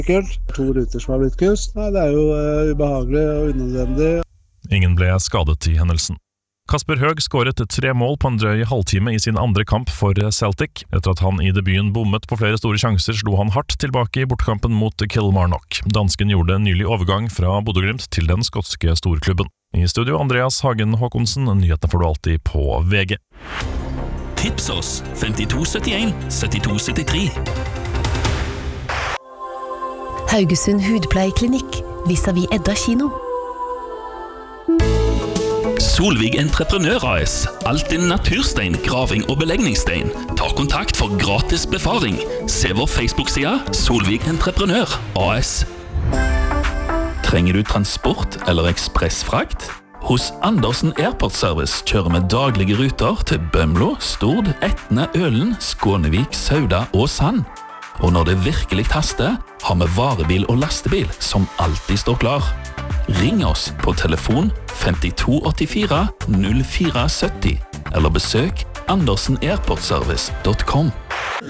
To ruter som har blitt kunst. Nei, det jo ubehagelig og unødvendig. Ingen ble skadet i hendelsen. Kasper Høeg skåret 3 mål på en drøy halvtime i sin andre kamp for Celtic. Etter at han i debuten bommet på flere store sjanser, slo han hardt tilbake i bortkampen mot Kilmarnock. Dansken gjorde en nylig overgang fra Bodø/Glimt til den skotske storklubben. I studio Andreas Hagen Håkonsen, nyhetene får du alltid på VG. Tips oss 5271 7273. Haugesund Hudpleieklinikk, vis-à-vis Edda kino. Solvig Entreprenør AS. Alt innen naturstein, graving og belegningsstein. Ta kontakt for gratis befaring. Se vår Facebook-side Solvig Entreprenør AS. Trenger du transport eller ekspressfrakt? Hos Andersen Airport Service kjører vi daglige ruter til Bømlo, Stord, Etne, Ølen, Skånevik, Sauda og Sand. Og når det virkelig haster, har vi varebil og lastebil som alltid står klar. Ring oss på telefon 5284 0470 eller besøk andersenairportservice.com.